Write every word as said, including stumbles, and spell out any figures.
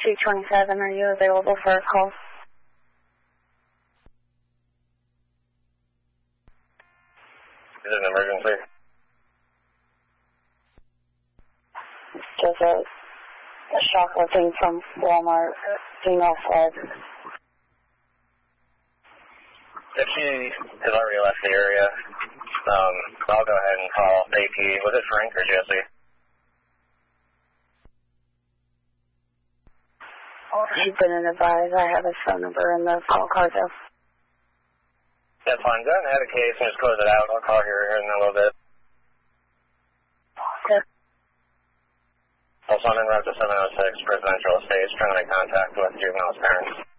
two twenty-seven, are you available for a call? Is it an emergency? Just a, a shoplifting from Walmart, female said. If she has already left the area, um, I'll go ahead and call A P. Was it Frank or Jesse? He's been advised. I have his phone number in the call card, though. That's fine. Go ahead and have a case and just close it out. I'll call here in a little bit. Okay. Also, I'm in route to seven oh six Presidential Estates, trying to make contact with juvenile's parents.